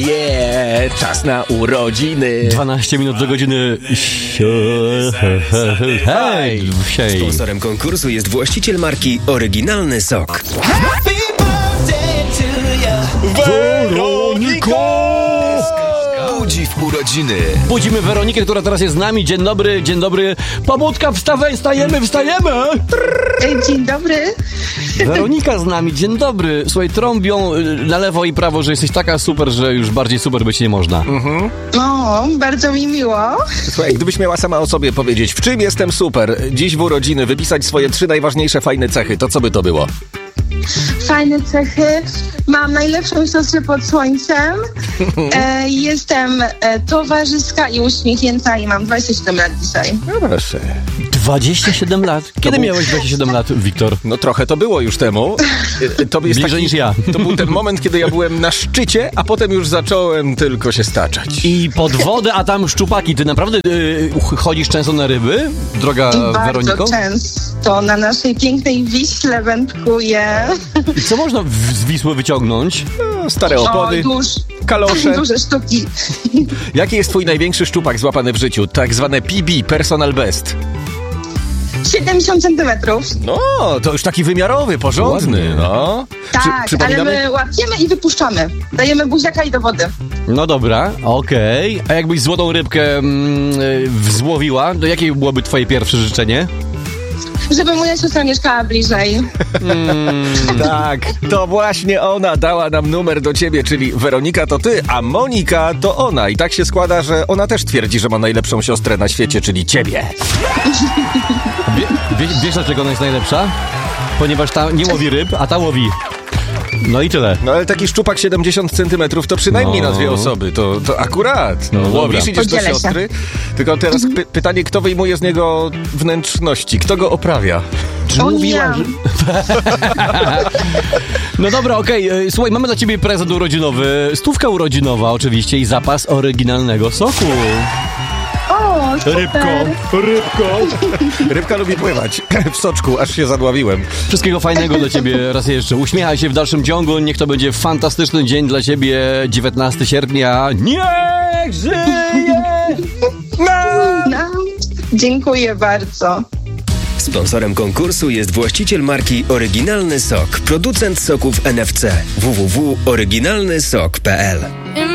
Czas na urodziny. 12 minut do godziny. Hej! Sponsorem konkursu jest właściciel marki Oryginalny Sok. Weroniko! Budzi w urodziny. Budzimy Weronikę, która teraz jest z nami. Dzień dobry, dzień dobry. Pobudka, wstajemy! Dzień dobry. Weronika z nami, dzień dobry. Słuchaj, trąbią na lewo i prawo, że jesteś taka super, że już bardziej super być nie można. O, bardzo mi miło. Słuchaj, gdybyś miała sama o sobie powiedzieć, w czym jestem super, dziś w urodziny, wypisać swoje 3 najważniejsze fajne cechy, to co by to było? Fajne cechy. Mam najlepszą siostrę pod słońcem. Jestem towarzyska i uśmiechnięta i mam 27 lat dzisiaj. No proszę. 27 lat. Kiedy miałeś 27 lat, Wiktor? No trochę to było już temu. To jest Bliżej niż ja. To był ten moment, kiedy ja byłem na szczycie, a potem już zacząłem tylko się staczać. I pod wodę, a tam szczupaki. Ty naprawdę chodzisz często na ryby, droga Weroniko? Bardzo często na naszej pięknej Wiśle wędkuję. I co można z Wisły wyciągnąć? No, stare opony, kalosze. Duże sztuki. Jaki jest twój największy szczupak złapany w życiu? Tak zwane PB, personal best. 70 centymetrów. No, to już taki wymiarowy, porządny. Ładnie. No. Tak, ale my łapiemy i wypuszczamy. Dajemy buziaka i do wody. No dobra, okej. A jakbyś złotą rybkę złowiła, to jakie byłoby twoje pierwsze życzenie? Żeby moja siostra mieszkała bliżej. Tak, to właśnie ona dała nam numer do ciebie, czyli Weronika to ty, a Monika to ona. I tak się składa, że ona też twierdzi, że ma najlepszą siostrę na świecie, czyli ciebie. Wiesz, dlaczego ona jest najlepsza? Ponieważ ta nie łowi ryb, a ta łowi. No i tyle. No ale taki szczupak 70 centymetrów to przynajmniej na 2 osoby. To akurat. No, łowisz, idziesz do siostry. Tylko teraz pytanie, kto wyjmuje z niego wnętrzności? Kto go oprawia? Czy mówiła, że... No dobra, okej. Słuchaj, mamy dla ciebie prezent urodzinowy. 100 urodzinowa oczywiście i zapas oryginalnego soku. O, super. Rybko. Rybka lubi pływać w soczku, aż się zadławiłem. Wszystkiego fajnego dla ciebie raz jeszcze. Uśmiechaj się w dalszym ciągu. Niech to będzie fantastyczny dzień dla ciebie. 19 sierpnia. Niech żyje! No. Dziękuję bardzo. Sponsorem konkursu jest właściciel marki Oryginalny Sok, producent soków NFC. www.oryginalnysok.pl